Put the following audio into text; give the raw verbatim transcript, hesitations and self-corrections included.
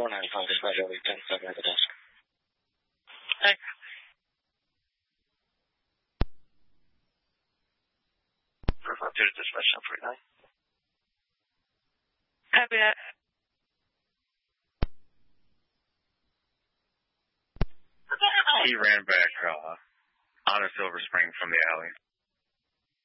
four nine five, dispatch over ten seven at the desk. Thanks. four five two to dispatch ten forty-nine. Copy that. He ran back uh, out of Silver Spring from the alley.